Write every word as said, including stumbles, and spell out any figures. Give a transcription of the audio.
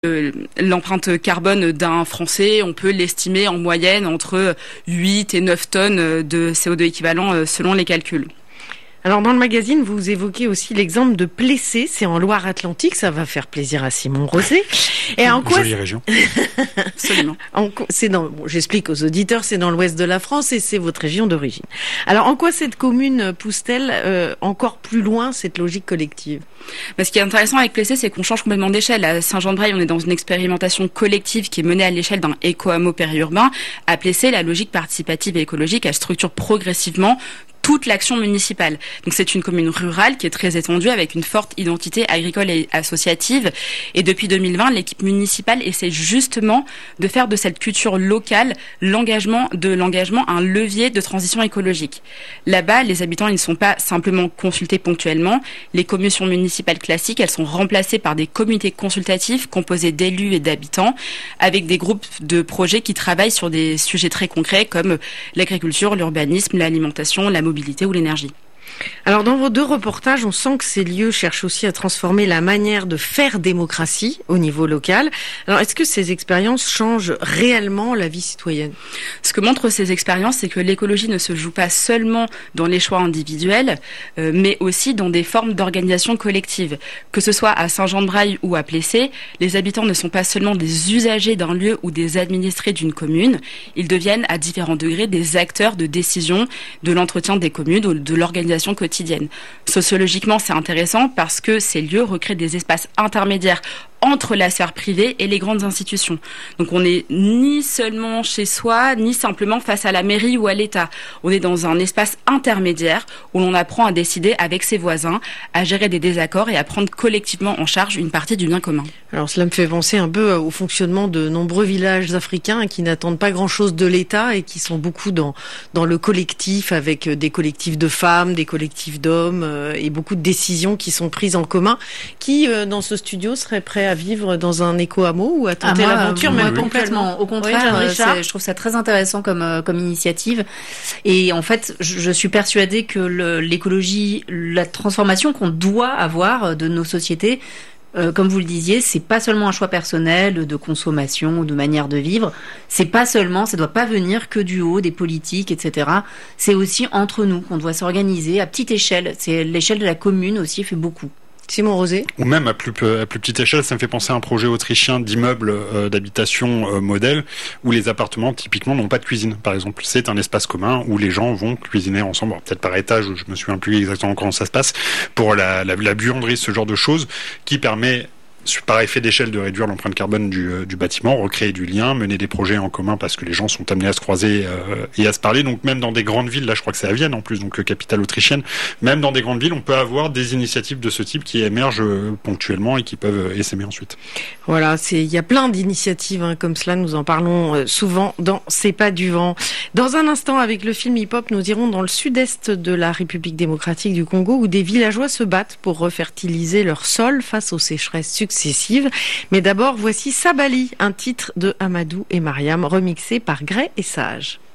Euh, l'empreinte carbone d'un Français, on peut l'estimer en moyenne entre huit et neuf tonnes de C O deux équivalent selon les calculs. Alors dans le magazine, vous évoquez aussi l'exemple de Plessé, c'est en Loire-Atlantique, ça va faire plaisir à Simon Rosé. Et en quoi jolie région. Absolument. En, c'est dans, bon, j'explique aux auditeurs, c'est dans l'ouest de la France et c'est votre région d'origine. Alors en quoi cette commune pousse-t-elle euh, encore plus loin cette logique collective ? Mais ce qui est intéressant avec Plessé, c'est qu'on change complètement d'échelle. À Saint-Jean-de-Braye, on est dans une expérimentation collective qui est menée à l'échelle d'un éco-hameau périurbain. À Plessé, la logique participative et écologique, elle structure progressivement toute l'action municipale. Donc c'est une commune rurale qui est très étendue avec une forte identité agricole et associative. Et depuis deux mille vingt, l'équipe municipale essaie justement de faire de cette culture locale l'engagement de l'engagement un levier de transition écologique. Là-bas, les habitants ils ne sont pas simplement consultés ponctuellement. Les commissions municipales classiques, elles sont remplacées par des comités consultatifs composés d'élus et d'habitants avec des groupes de projets qui travaillent sur des sujets très concrets comme l'agriculture, l'urbanisme, l'alimentation, la mobilité ou l'énergie. Alors dans vos deux reportages, on sent que ces lieux cherchent aussi à transformer la manière de faire démocratie au niveau local. Alors est-ce que ces expériences changent réellement la vie citoyenne ? Ce que montrent ces expériences, c'est que l'écologie ne se joue pas seulement dans les choix individuels, euh, mais aussi dans des formes d'organisation collective. Que ce soit à Saint-Jean-de-Braye ou à Plessé, les habitants ne sont pas seulement des usagers d'un lieu ou des administrés d'une commune, ils deviennent à différents degrés des acteurs de décision de l'entretien des communes ou de l'organisation quotidienne. Sociologiquement, c'est intéressant parce que ces lieux recréent des espaces intermédiaires entre la sphère privée et les grandes institutions. Donc on n'est ni seulement chez soi, ni simplement face à la mairie ou à l'État. On est dans un espace intermédiaire où l'on apprend à décider avec ses voisins, à gérer des désaccords et à prendre collectivement en charge une partie du bien commun. Alors cela me fait penser un peu au fonctionnement de nombreux villages africains qui n'attendent pas grand-chose de l'État et qui sont beaucoup dans, dans le collectif avec des collectifs de femmes, des collectifs d'hommes euh, et beaucoup de décisions qui sont prises en commun. Qui, euh, dans ce studio, serait prêt à à vivre dans un éco-hameau ou à tenter ah, moi, l'aventure, moi, même complètement. Au contraire, oui, c'est, je trouve ça très intéressant comme euh, comme initiative. Et en fait, je, je suis persuadée que le, l'écologie, la transformation qu'on doit avoir de nos sociétés, euh, comme vous le disiez, c'est pas seulement un choix personnel de consommation ou de manière de vivre. C'est pas seulement, ça doit pas venir que du haut des politiques, et cetera. C'est aussi entre nous qu'on doit s'organiser à petite échelle. C'est l'échelle de la commune aussi fait beaucoup. Simon Rosé. Ou même à plus, à plus petite échelle, ça me fait penser à un projet autrichien d'immeuble euh, d'habitation euh, modèle où les appartements typiquement n'ont pas de cuisine. Par exemple, c'est un espace commun où les gens vont cuisiner ensemble, alors, peut-être par étage, je me souviens plus exactement comment ça se passe, pour la, la, la buanderie, ce genre de choses qui permet par effet d'échelle de réduire l'empreinte carbone du, euh, du bâtiment, recréer du lien, mener des projets en commun parce que les gens sont amenés à se croiser euh, et à se parler. Donc même dans des grandes villes, là je crois que c'est à Vienne en plus, donc euh, capitale autrichienne, même dans des grandes villes, on peut avoir des initiatives de ce type qui émergent euh, ponctuellement et qui peuvent euh, essaimer ensuite. Voilà, c'est il y a plein d'initiatives hein, comme cela, nous en parlons euh, souvent dans C'est pas du vent. Dans un instant, avec le film hip-hop, nous irons dans le sud-est de la République démocratique du Congo où des villageois se battent pour refertiliser leur sol face aux sécheresses successives. Mais d'abord, voici Sabali, un titre de Amadou et Mariam remixé par Gray et Sage.